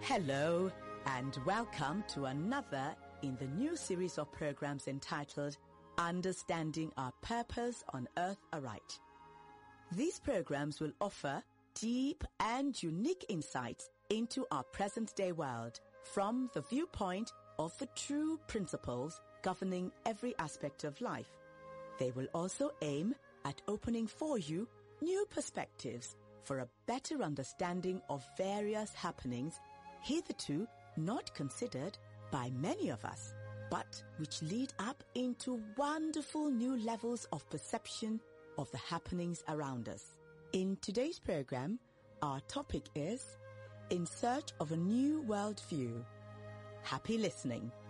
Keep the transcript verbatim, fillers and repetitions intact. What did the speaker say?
Hello and welcome to another in the new series of programs entitled Understanding Our Purpose on Earth Aright. These programs will offer deep and unique insights into our present-day world from the viewpoint of the true principles governing every aspect of life. They will also aim at opening for you new perspectives for a better understanding of various happenings hitherto not considered by many of us, but which lead up into wonderful new levels of perception of the happenings around us. In today's program, our topic is In Search of a New World View. Happy listening.